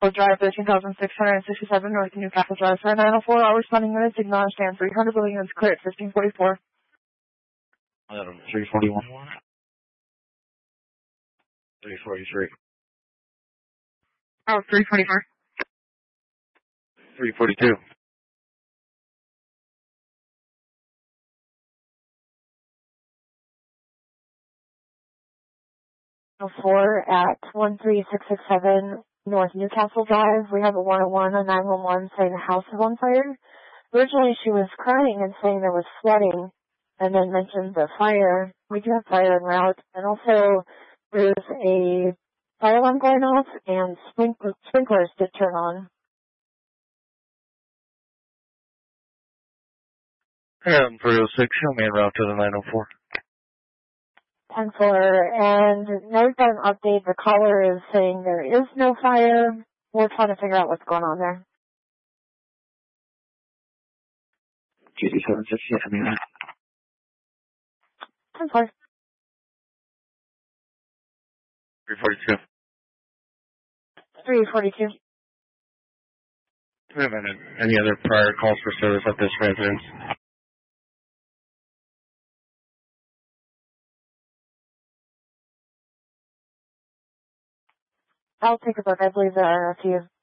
Drive 13,667 North Newcastle Drive, Star 904, all responding units, acknowledge stand 300 building units clear at 1544. 341. 343. Oh, 324. 342. 4 at 13667 North Newcastle Drive. We have a 101 on 911 saying the house is on fire. Originally, she was crying and saying there was flooding, and then mentioned the fire. We do have fire en route, and also there's a fire alarm going off, and sprinklers did turn on. 306, show me en route to the 904. 10-4, and now we've got an update. The caller is saying there is no fire. We're trying to figure out what's going on there. GD760, I mean, 10-4. 342. 342. Do we have any other prior calls for service at this residence? I'll take a look. I believe there are a few.